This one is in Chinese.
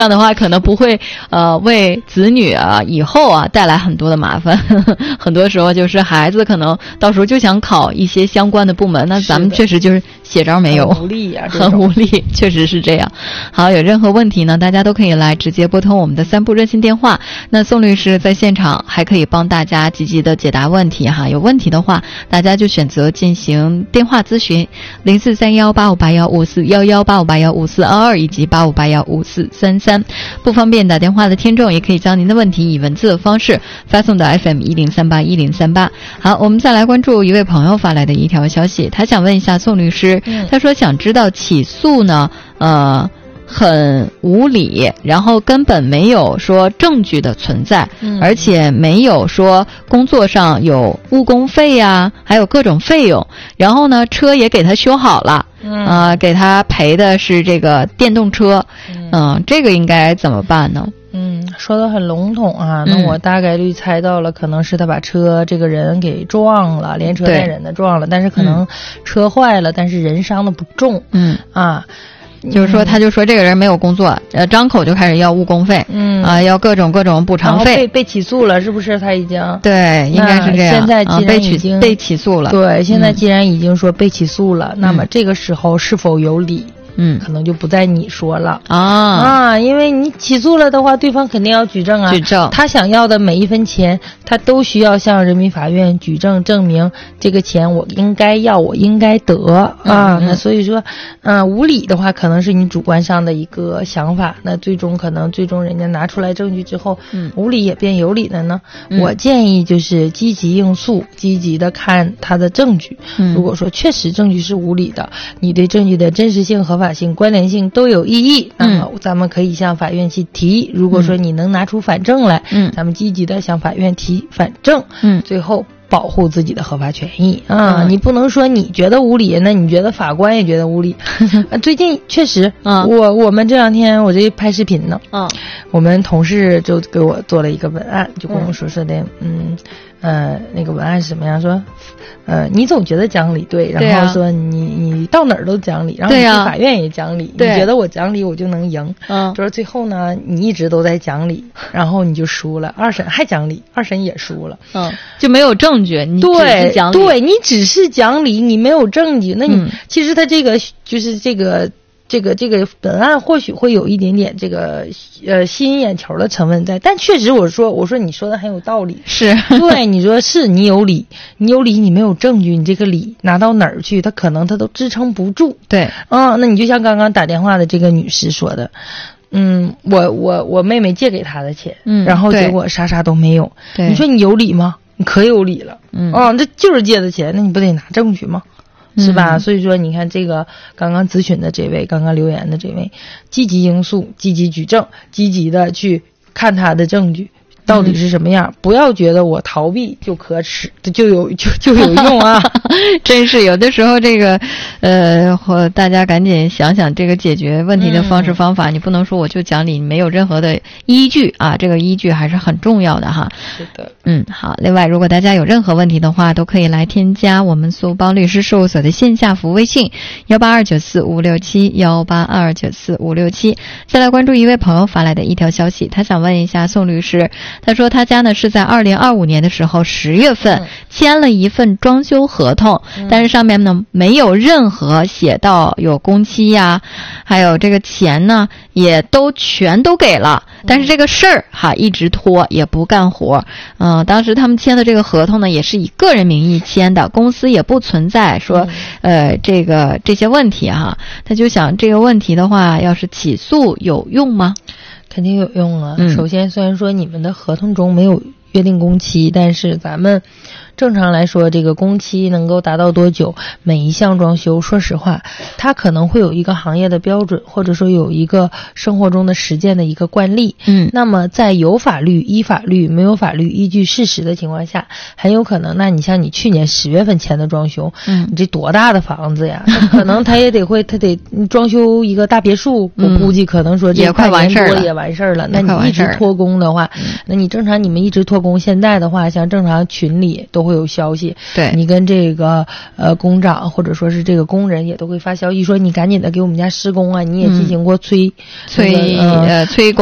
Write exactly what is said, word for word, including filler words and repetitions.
这样的话可能不会呃为子女啊以后啊带来很多的麻烦。很多时候就是孩子可能到时候就想考一些相关的部门，那咱们确实就是写招没有， 很无力啊， 很无力，确实是这样。好，有任何问题呢，大家都可以来直接拨通我们的三部热线电话。那宋律师在现场还可以帮大家积极的解答问题哈。有问题的话，大家就选择进行电话咨询零四三幺八五八幺五四幺幺八五八幺五四二二以及八五八幺五四三三。不方便打电话的听众，也可以将您的问题以文字的方式发送到 F M 一零三八一零三八。好，我们再来关注一位朋友发来的一条消息，他想问一下宋律师，嗯、他说想知道起诉呢，呃。很无理，然后根本没有说证据的存在，嗯、而且没有说工作上有误工费呀，还有各种费用。然后呢，车也给他修好了，嗯、呃，给他赔的是这个电动车，嗯、呃，这个应该怎么办呢？ 嗯，说的很笼统啊，那我大概率猜到了，可能是他把车这个人给撞了，连车带人的撞了，但是可能车坏了，但是人伤的不重，嗯啊。 就是说，他就说这个人没有工作，呃，张口就开始要误工费，嗯啊、呃，要各种各种补偿费， 被被起诉了，是不是？他已经对，应该是这样。 现在既然已经、 啊、被, 被起诉了， 对，现在既然已经说被起诉了，嗯、那么这个时候是否有理？嗯，可能就不在你说了啊啊，因为你起诉了的话，对方肯定要举证啊， 举证， 他想要的每一分钱，他都需要向人民法院举证，证明这个钱我应该要，我应该得啊。嗯嗯那所以说，嗯、呃，无理的话，可能是你主观上的一个想法，那最终可能最终人家拿出来证据之后，嗯，无理也变有理了呢。嗯、我建议就是积极应诉，积极的看他的证据。嗯，如果说确实证据是无理的，你对证据的真实性和合法性、关联性都有异议，那么咱们可以向法院去提。如果说你能拿出反证来，嗯，咱们积极的向法院提反证，嗯，最后保护自己的合法权益啊！嗯、你不能说你觉得无理，那你觉得法官也觉得无理。最近确实，嗯、我我们这两天我这拍视频呢，嗯，我们同事就给我做了一个文案，就跟我说说的，嗯。呃，那个文案是什么呀？说，呃，你总觉得讲理对，然后说你、啊、你到哪儿都讲理，然后你去法院也讲理， 对啊、 你觉得我讲理我就能赢，嗯，就是最后呢，你一直都在讲理，然后你就输了，二审还讲理，二审也输了， 嗯，就没有证据，你只是讲理， 对，对你只是讲理，你没有证据，那你、嗯、其实他这个就是这个。这个这个本案或许会有一点点这个呃吸引眼球的成分在，但确实我说我说你说的很有道理， 是对，你说是你有理，你有理，你没有证据，你这个理拿到哪儿去？他可能他都支撑不住。 对， 嗯，那你就像刚刚打电话的这个女士说的，嗯，我我我妹妹借给他的钱，嗯，然后结果啥啥都没有，对，你说你有理吗？你可有理了，嗯，哦，这就是借的钱，那你不得拿证据吗？是吧？嗯、所以说，你看这个刚刚咨询的这位，刚刚留言的这位，积极应诉，积极举证，积极的去看他的证据到底是什么样，嗯、不要觉得我逃避就可耻，就有就就有用啊！ 真是有的时候这个，呃，或大家赶紧想想这个解决问题的方式方法。嗯、你不能说我就讲理，没有任何的依据啊，这个依据还是很重要的哈。 是的， 嗯，好。另外，如果大家有任何问题的话，都可以来添加我们苏邦律师事务所的线下服务微信幺八二九四五六七幺八二九四五六七。再来关注一位朋友发来的一条消息，他想问一下宋律师。他说他家呢是在二零二五年的时候十月份签了一份装修合同，嗯、但是上面呢没有任何写到有工期呀，还有这个钱呢也都全都给了，但是这个事儿哈一直拖也不干活。嗯、呃，当时他们签的这个合同呢也是以个人名义签的，公司也不存在说呃这个这些问题哈。他就想这个问题的话，要是起诉有用吗？ 肯定有用啊！嗯、首先，虽然说你们的合同中没有约定工期，但是咱们正常来说，这个工期能够达到多久？每一项装修，说实话，它可能会有一个行业的标准，或者说有一个生活中的实践的一个惯例。嗯，那么在有法律依法律，没有法律依据事实的情况下，很有可能，那你像你去年十月份签的装修，嗯，你这多大的房子呀？可能他也得会，他得装修一个大别墅，嗯、我估计可能说这也快完事儿了， 也完事儿了。那你一直拖工的话，嗯、那你正常你们一直拖工，现在的话，像正常群里都。 都会有消息。 对， 你跟这个呃工长或者说是这个工人也都会发消息说你赶紧的给我们家施工啊，你也进行过催、 嗯、催、 那个、呃呃催。